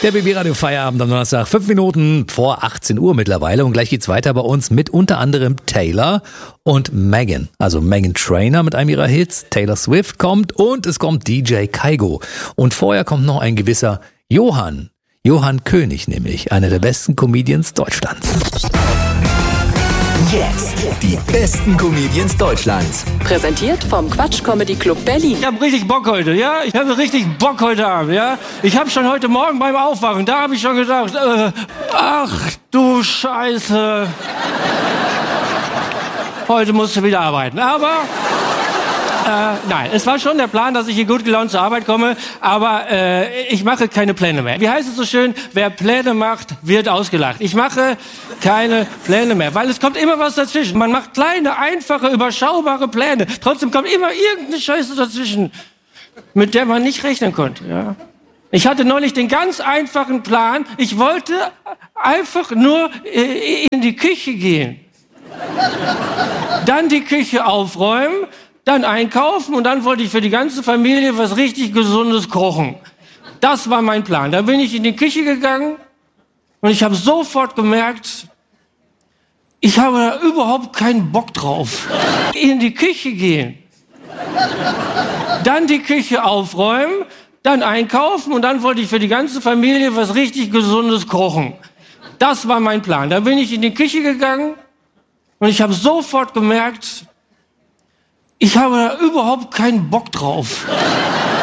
Der BB-Radio Feierabend am Donnerstag, 5 Minuten vor 18 Uhr mittlerweile. Und gleich geht's weiter bei uns mit unter anderem Taylor und Meghan. Also Meghan Trainor mit einem ihrer Hits. Taylor Swift kommt und es kommt DJ Kygo. Und vorher kommt noch ein gewisser Johann König nämlich. Einer der besten Comedians Deutschlands. Jetzt die besten Comedians Deutschlands. Präsentiert vom Quatsch Comedy Club Berlin. Ich habe richtig Bock heute, ja? Ich habe richtig Bock heute Abend, ja? Ich habe schon heute Morgen beim Aufwachen, da habe ich schon gedacht, ach du Scheiße. Heute musst du wieder arbeiten, aber... nein, es war schon der Plan, dass ich hier gut gelaunt zur Arbeit komme, aber ich mache keine Pläne mehr. Wie heißt es so schön? Wer Pläne macht, wird ausgelacht. Ich mache keine Pläne mehr, weil es kommt immer was dazwischen. Man macht kleine, einfache, überschaubare Pläne. Trotzdem kommt immer irgendeine Scheiße dazwischen, mit der man nicht rechnen konnte. Ja? Ich hatte neulich den ganz einfachen Plan. Ich wollte einfach nur in die Küche gehen. Dann die Küche aufräumen, dann einkaufen und dann wollte ich für die ganze Familie was richtig Gesundes kochen. Das war mein Plan. Dann bin ich in die Küche gegangen und ich habe sofort gemerkt, ich habe da überhaupt keinen Bock drauf. In die Küche gehen, dann die Küche aufräumen, dann einkaufen und dann wollte ich für die ganze Familie was richtig Gesundes kochen. Das war mein Plan. Dann bin ich in die Küche gegangen und ich habe sofort gemerkt, ich habe da überhaupt keinen Bock drauf.